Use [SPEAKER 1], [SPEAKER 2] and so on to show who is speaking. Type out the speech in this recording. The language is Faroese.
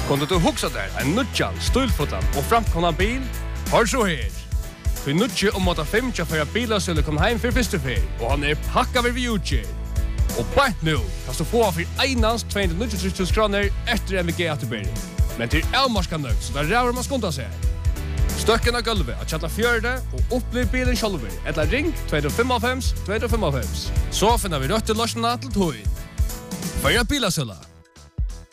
[SPEAKER 1] Kunde du huxa där en nutjan, stulfotan och framkomna bil? Hör så här. För nutje om att 5 för att bilar skulle komma hem för första fel och han är packad vid utgång. Och bara nu kan du få för einans 290 kronor efter MVG ATB. Men till Elmarska nöjd så där räver man skonta sig. Stöcken av gulvet att chatta fjörde och upplev bilen själv. Eller ring 255 255. Så finner vi rött till lösarna till tog. För bilasöla.